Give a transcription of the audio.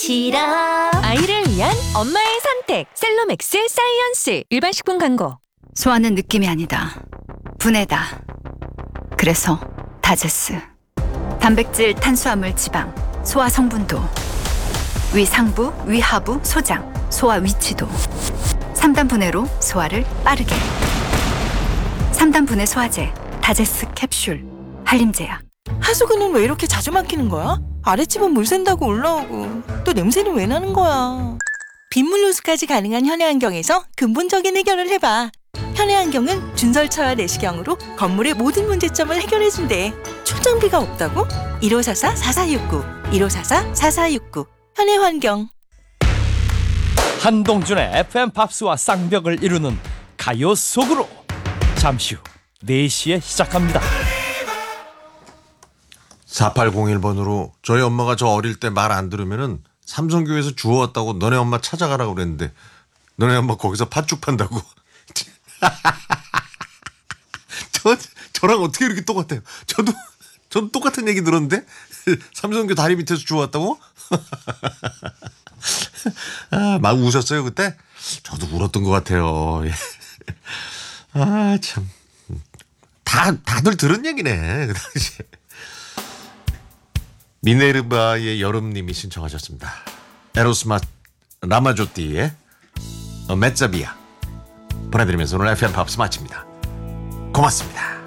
싫어. 아이를 위한 엄마의 선택 셀로맥스 사이언스. 일반 식품 광고. 소화는 느낌이 아니다. 분해다. 그래서 다제스. 단백질, 탄수화물, 지방, 소화 성분도, 위 상부, 위 하부, 소장, 소화 위치도. 3단 분해로 소화를 빠르게. 3단 분해 소화제, 다제스 캡슐, 한림제약. 하수구는 왜 이렇게 자주 막히는 거야? 아랫집은 물 샌다고 올라오고 또 냄새는 왜 나는 거야? 빗물 호수까지 가능한 현해안경에서 근본적인 해결을 해봐. 현해안경은 준설차와 내시경으로 건물의 모든 문제점을 해결해준대. 출장비가 없다고? 1544-4469 1544-4469 현해환경. 한동준의 FM 팝스와 쌍벽을 이루는 가요 속으로 잠시 후 4시에 시작합니다. 4801번으로 저희 엄마가 저 어릴 때 말 안 들으면은 삼성교회에서 주워왔다고 너네 엄마 찾아가라고 그랬는데 너네 엄마 거기서 팥죽 판다고. 저랑 어떻게 이렇게 똑같아요? 저도 똑같은 얘기 들었는데 삼성교 다리 밑에서 주워왔다고? 아, 막 우셨어요 그때? 저도 울었던 것 같아요. 아 참, 다들 들은 얘기네 그 당시에. 미네르바의 여름님이 신청하셨습니다. 에로스마 라마조띠의 메짜비아 보내드리면서 오늘 FM 팝스 마칩니다. 고맙습니다.